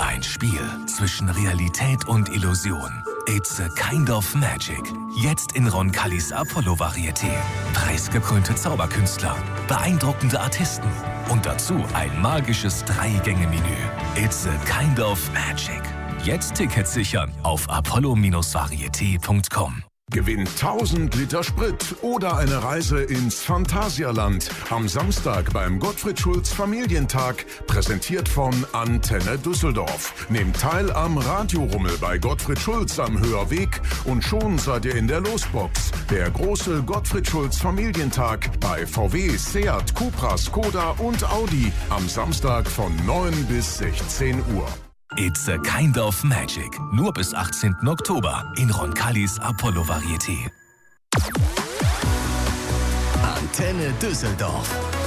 Ein Spiel zwischen Realität und Illusion. It's a kind of magic. Jetzt in Roncalis Apollo-Varieté. Preisgekrönte Zauberkünstler, beeindruckende Artisten und dazu ein magisches 3-Gänge-Menü. It's a kind of magic. Jetzt Tickets sichern auf apollo-varieté.com. Gewinn 1000 Liter Sprit oder eine Reise ins Phantasialand. Am Samstag beim Gottfried Schulz Familientag, präsentiert von Antenne Düsseldorf. Nehmt teil am Radiorummel bei Gottfried Schulz am Hörweg und schon seid ihr in der Losbox. Der große Gottfried Schulz Familientag bei VW, Seat, Cupra, Skoda und Audi. Am Samstag von 9 bis 16 Uhr. It's a kind of magic. Nur bis 18. Oktober in Roncalis Apollo-Varieté. Antenne Düsseldorf.